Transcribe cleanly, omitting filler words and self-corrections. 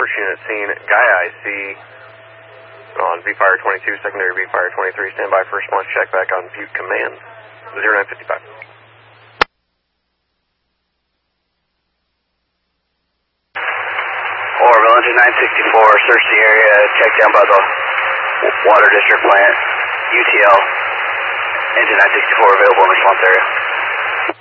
first unit scene. Gaia IC on V-Fire 22, secondary V-Fire 23. Stand by for response check back on Butte Command. 0955. Orville, engine 964, search the area, check down by the Water District plant, UTL, engine 964 available in response area.